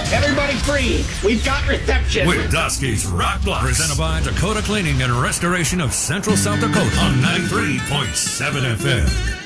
Everybody free. We've got reception. With Dusky's Rock Blocks. Presented by Dakota Cleaning and Restoration of Central South Dakota on 93.7 FM.